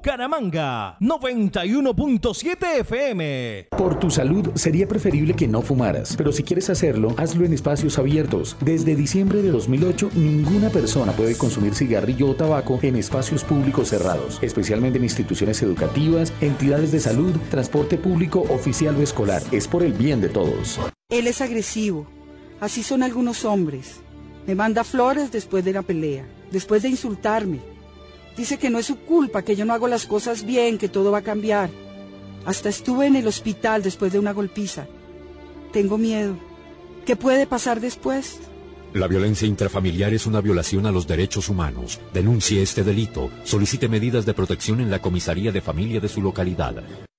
Bucaramanga, 91.7 FM. Por tu salud, sería preferible que no fumaras, pero si quieres hacerlo, hazlo en espacios abiertos. Desde diciembre de 2008, ninguna persona puede consumir cigarrillo o tabaco en espacios públicos cerrados, especialmente en instituciones educativas, entidades de salud, transporte público, oficial o escolar. Es por el bien de todos. Él es agresivo. Así son algunos hombres. Me manda flores después de la pelea, después de insultarme. Dice que no es su culpa, que yo no hago las cosas bien, que todo va a cambiar. Hasta estuve en el hospital después de una golpiza. Tengo miedo. ¿Qué puede pasar después? La violencia intrafamiliar es una violación a los derechos humanos. Denuncie este delito. Solicite medidas de protección en la comisaría de familia de su localidad.